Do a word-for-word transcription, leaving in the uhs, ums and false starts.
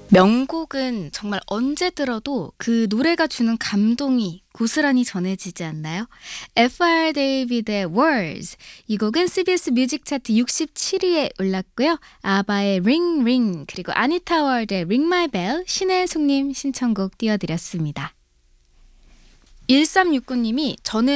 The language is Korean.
명곡은 정말 언제 들어도 그 노래가 주는 감동이 고스란히 전해지지 않나요? 에프 알 데이비드의 Words. 이 곡은 씨비에스 뮤직 차트 육십칠 위에 올랐고요. 아바의 Ring Ring 그리고 아니타 월드의 Ring My Bell 신혜숙님 신청곡 띄워드렸습니다. 일삼육구 님이 저는